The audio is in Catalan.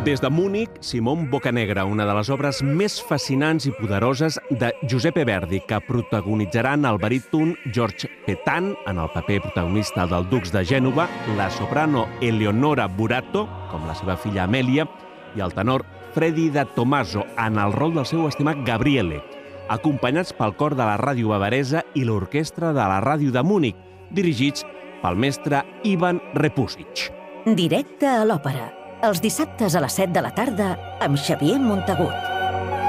Des de Múnich, Simón Boccanegra, una de les obres més fascinants i poderoses de Giuseppe Verdi, que protagonitzaran el baríton George Petan en el paper protagonista del Dux de Gènova, la soprano Eleonora Burato, com la seva filla Amèlia, i el tenor Freddy de Tomaso en el rol del seu estimat Gabriele, acompanyats pel cor de la ràdio bavaresa i l'orquestra de la ràdio de Múnich, dirigits pel mestre Ivan Repusic. Directe a l'òpera, els dissabtes a les 7 de la tarda amb Xavier Montagut.